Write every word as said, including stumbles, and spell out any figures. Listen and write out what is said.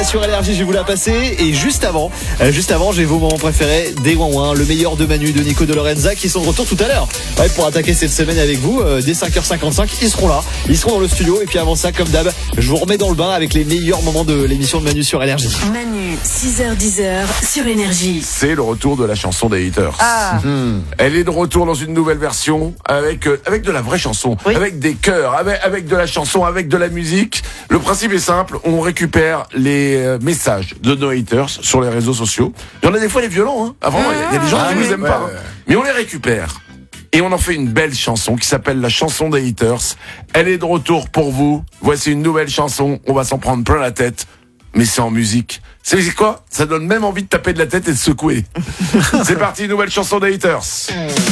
sur Énergie, je vais vous la passer. Et juste avant, euh, juste avant, j'ai vos moments préférés des Ouin Ouin, le meilleur de Manu, de Nico, de Lorenza, qui sont de retour tout à l'heure. Ouais, pour attaquer cette semaine avec vous, euh, dès cinq heures cinquante-cinq, ils seront là. Ils seront dans le studio. Et puis avant ça, comme d'hab, je vous remets dans le bain avec les meilleurs moments de l'émission de Manu sur Énergie. Manu, six heures dix sur Énergie. C'est le retour de la chanson des haters. Ah. Mmh. Elle est de retour dans une nouvelle version avec euh, avec de la vraie chanson, Oui. avec des chœurs, avec avec de la chanson, avec de la musique. Le principe est simple, on récupère les euh, messages de nos haters sur les réseaux sociaux. Il y en a des fois les violents, hein. Ah, vraiment, il y a- il y a des gens Ah, qui oui. nous aiment Ouais, pas, ouais. hein. Mais on les récupère. Et on en fait une belle chanson qui s'appelle la chanson des haters. Elle est de retour pour vous. Voici une nouvelle chanson. On va s'en prendre plein la tête. Mais c'est en musique. C'est c'est quoi? Ça donne même envie de taper de la tête et de secouer. C'est parti, nouvelle chanson des haters.